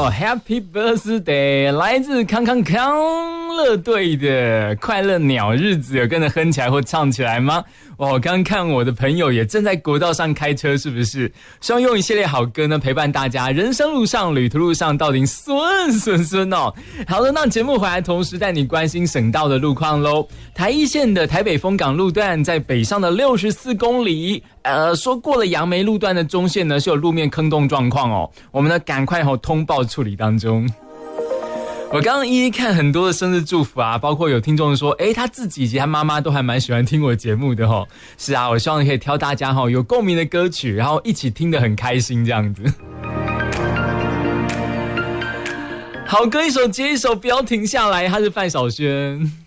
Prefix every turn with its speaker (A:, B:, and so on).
A: 首 Happy Birthday 来自康康乐队的快乐鸟日子，有跟着哼起来或唱起来吗？哇，我刚看我的朋友也正在国道上开车，是不是？希望用一系列好歌呢陪伴大家人生路上旅途路上到底顺哦。好的，那节目回来同时带你关心省道的路况咯。台一线的台北丰港路段在北上的64公里，说过了杨梅路段的中线呢是有路面坑洞状况哦，我们呢赶快通报处理当中。我刚刚一看很多的生日祝福啊，包括有听众说他自己以及他妈妈都还蛮喜欢听我的节目的齁。是啊，我希望可以挑大家有共鸣的歌曲，然后一起听得很开心这样子。好歌一首接一首，不要停下来，他是范晓萱。